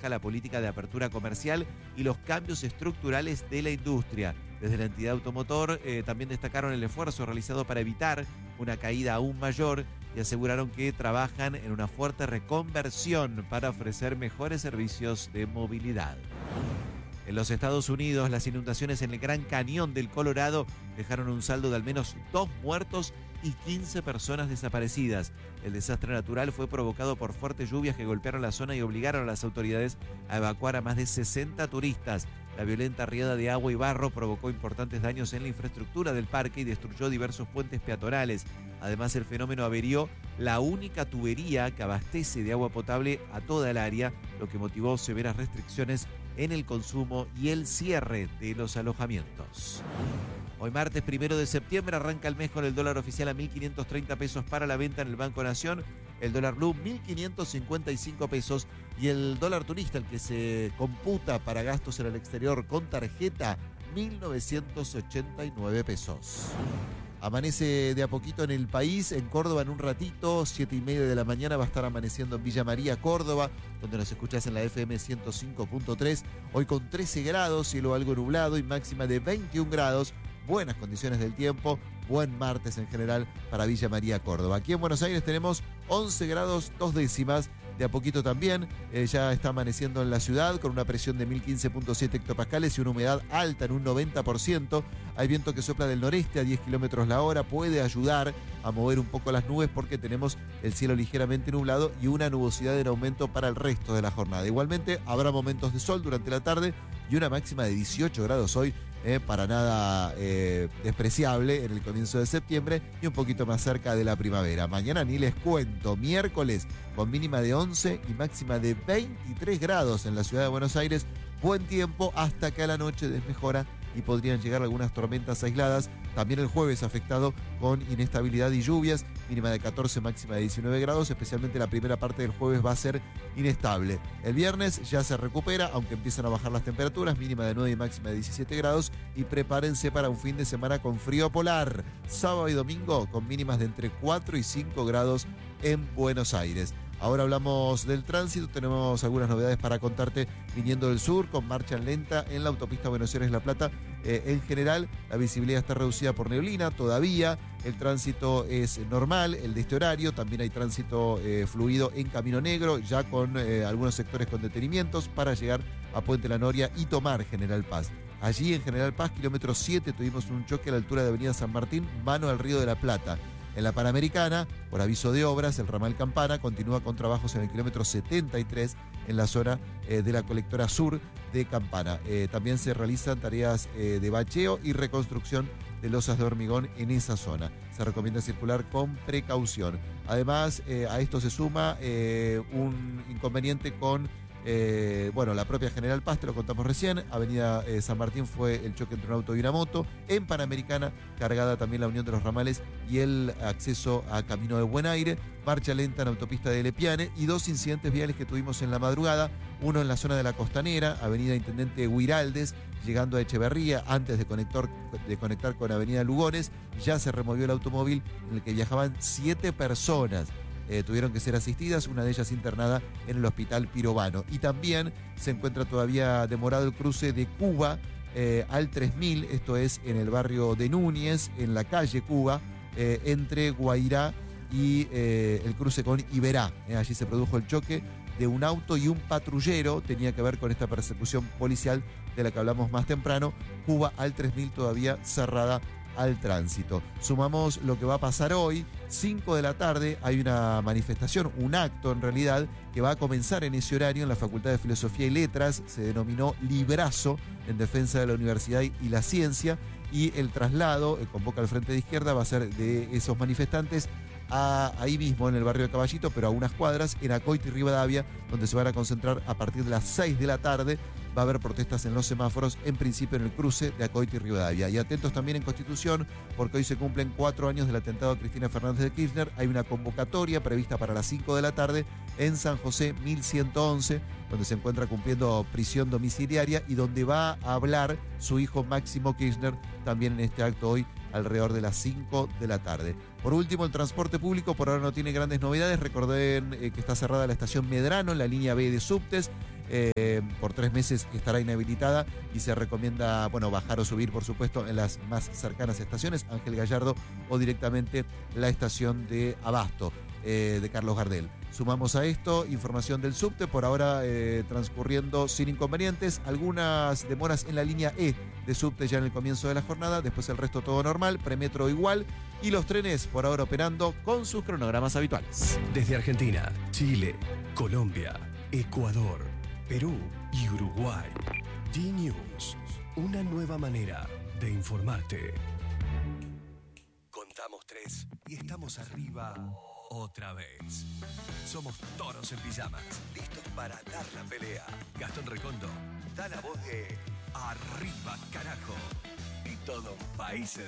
favorezca la política de apertura comercial y los cambios estructurales de la industria. Desde la entidad automotor también destacaron el esfuerzo realizado para evitar una caída aún mayor y aseguraron que trabajan en una fuerte reconversión para ofrecer mejores servicios de movilidad. En los Estados Unidos, las inundaciones en el Gran Cañón del Colorado dejaron un saldo de al menos 2 muertos y 15 personas desaparecidas. El desastre natural fue provocado por fuertes lluvias que golpearon la zona y obligaron a las autoridades a evacuar a más de 60 turistas. La violenta riada de agua y barro provocó importantes daños en la infraestructura del parque y destruyó diversos puentes peatonales. Además, el fenómeno averió la única tubería que abastece de agua potable a toda el área, lo que motivó severas restricciones en el consumo y el cierre de los alojamientos. Hoy martes 1 de septiembre arranca el mes con el dólar oficial a 1.530 pesos para la venta en el Banco Nación, el dólar blue 1.555 pesos y el dólar turista, el que se computa para gastos en el exterior con tarjeta, 1.989 pesos. Amanece de a poquito en el país, en Córdoba en un ratito, 7:30 de la mañana va a estar amaneciendo en Villa María, Córdoba, donde nos escuchás en la FM 105.3, hoy con 13 grados, cielo algo nublado y máxima de 21 grados, buenas condiciones del tiempo, buen martes en general para Villa María, Córdoba. Aquí en Buenos Aires tenemos 11 grados 2 décimas, de a poquito también, ya está amaneciendo en la ciudad con una presión de 1015.7 hectopascales y una humedad alta en un 90%. Hay viento que sopla del noreste a 10 kilómetros la hora, puede ayudar a mover un poco las nubes porque tenemos el cielo ligeramente nublado y una nubosidad en aumento para el resto de la jornada. Igualmente habrá momentos de sol durante la tarde y una máxima de 18 grados hoy, para nada despreciable en el comienzo de septiembre y un poquito más cerca de la primavera. Mañana ni les cuento, miércoles con mínima de 11 y máxima de 23 grados en la ciudad de Buenos Aires. Buen tiempo hasta que a la noche desmejora y podrían llegar algunas tormentas aisladas. También el jueves afectado con inestabilidad y lluvias, mínima de 14, máxima de 19 grados, especialmente la primera parte del jueves va a ser inestable. El viernes ya se recupera, aunque empiezan a bajar las temperaturas, mínima de 9 y máxima de 17 grados, y prepárense para un fin de semana con frío polar. Sábado y domingo con mínimas de entre 4 y 5 grados en Buenos Aires. Ahora hablamos del tránsito, tenemos algunas novedades para contarte viniendo del sur, con marcha lenta en la autopista Buenos Aires-La Plata. En general, la visibilidad está reducida por neblina todavía, el tránsito es normal, el de este horario, también hay tránsito fluido en Camino Negro, ya con algunos sectores con detenimientos para llegar a Puente La Noria y tomar General Paz. Allí en General Paz, kilómetro 7, tuvimos un choque a la altura de Avenida San Martín, mano al Río de la Plata. En la Panamericana, por aviso de obras, el ramal Campana continúa con trabajos en el kilómetro 73 en la zona de la colectora sur de Campana. También se realizan tareas de bacheo y reconstrucción de losas de hormigón en esa zona. Se recomienda circular con precaución. Además, a esto se suma un inconveniente con la propia General Paz, te lo contamos recién. Avenida San Martín fue el choque entre un auto y una moto. En Panamericana, cargada también la unión de los ramales y el acceso a Camino de Buen Aire. Marcha lenta en autopista de Lepiane y 2 incidentes viales que tuvimos en la madrugada. Uno en la zona de la Costanera, Avenida Intendente Huiraldes, llegando a Echeverría, antes de conectar con Avenida Lugones. Ya se removió el automóvil en el que viajaban 7 personas. Tuvieron que ser asistidas, una de ellas internada en el hospital Pirovano. Y también se encuentra todavía demorado el cruce de Cuba al 3000, esto es en el barrio de Núñez, en la calle Cuba, entre Guairá y el cruce con Iberá. Allí se produjo el choque de un auto y un patrullero, tenía que ver con esta persecución policial de la que hablamos más temprano. Cuba al 3000 todavía cerrada al tránsito. Sumamos lo que va a pasar hoy, 5 de la tarde, hay una manifestación, un acto en realidad, que va a comenzar en ese horario en la Facultad de Filosofía y Letras, se denominó Librazo, en defensa de la universidad y la ciencia, y el traslado, convoca al Frente de Izquierda, va a ser de esos manifestantes ahí mismo en el barrio de Caballito, pero a unas cuadras, en Acoite y Rivadavia, donde se van a concentrar a partir de las 6 de la tarde. Va a haber protestas en los semáforos, en principio en el cruce de Acoite y Rivadavia. Y atentos también en Constitución, porque hoy se cumplen 4 años del atentado a Cristina Fernández de Kirchner. Hay una convocatoria prevista para las 5 de la tarde en San José 1111, donde se encuentra cumpliendo prisión domiciliaria y donde va a hablar su hijo Máximo Kirchner también en este acto hoy alrededor de las 5 de la tarde. Por último, el transporte público por ahora no tiene grandes novedades. Recordén que está cerrada la estación Medrano en la línea B de subtes. Por 3 meses estará inhabilitada y se recomienda, bueno, bajar o subir, por supuesto, en las más cercanas estaciones, Ángel Gallardo o directamente la estación de Abasto, de Carlos Gardel. Sumamos a esto información del subte, por ahora transcurriendo sin inconvenientes, algunas demoras en la línea E de subte ya en el comienzo de la jornada, después el resto todo normal, premetro igual y los trenes por ahora operando con sus cronogramas habituales. Desde Argentina, Chile, Colombia, Ecuador, Perú y Uruguay. D-News, una nueva manera de informarte. Contamos 3 y estamos arriba otra vez. Somos toros en pijamas, listos para dar la pelea. Gastón Recondo da la voz de Arriba Carajo. Y todo un país